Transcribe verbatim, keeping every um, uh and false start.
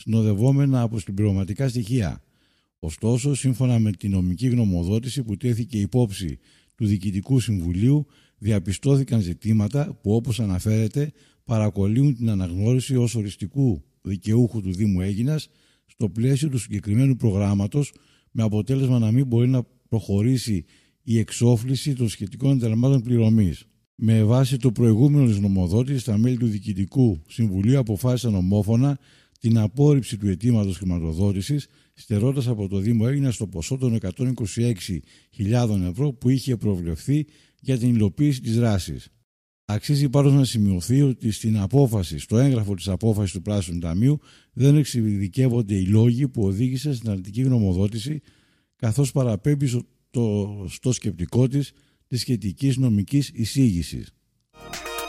συνοδευόμενα από συμπληρωματικά στοιχεία. Ωστόσο, σύμφωνα με την νομική γνωμοδότηση που τέθηκε υπόψη του Διοικητικού Συμβουλίου, διαπιστώθηκαν ζητήματα που, όπως αναφέρεται, παρακολύουν την αναγνώριση ως οριστικού δικαιούχου του Δήμου Αίγινας στο πλαίσιο του συγκεκριμένου προγράμματος, με αποτέλεσμα να μην μπορεί να προχωρήσει η εξόφληση των σχετικών ενταλμάτων πληρωμής. Με βάση το προηγούμενο της νομοδότησης, τα μέλη του Διοικητικού Συμβουλίου αποφάσισαν ομόφωνα την απόρριψη του αιτήματος χρηματοδότησης, στερώντας από το Δήμο Αίγινας το ποσό των εκατόν είκοσι έξι χιλιάδες ευρώ που είχε προβλεφθεί για την υλοποίηση της δράσης. Αξίζει πάντως να σημειωθεί ότι στην απόφαση, στο έγγραφο της απόφασης του Πράσινου Ταμείου, δεν εξειδικεύονται οι λόγοι που οδήγησαν στην αρνητική γνωμοδότηση, καθώς παραπέμπει στο, στο σκεπτικό της της σχετικής νομικής εισήγησης.